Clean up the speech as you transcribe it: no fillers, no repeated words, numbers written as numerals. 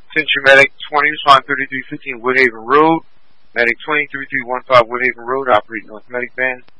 Attention Medic 20, respond 3315 Woodhaven Road. Medic 20, 3315 Woodhaven Road, operating North Medic Van.